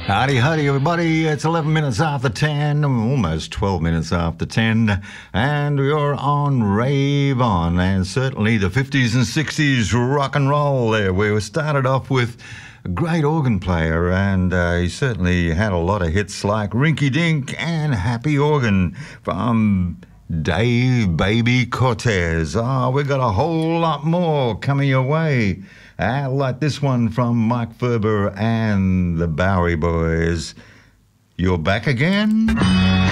Howdy, howdy, everybody. It's 11 minutes after 10, almost 12 minutes after 10, and you're on Rave On, and certainly the 50s and 60s rock and roll there. We started off with a great organ player, and he certainly had a lot of hits like Rinky Dink and Happy Organ from Dave Baby Cortez. We got a whole lot more coming your way. Like this one from Mike Ferber and the Bowery Boys. You're back again?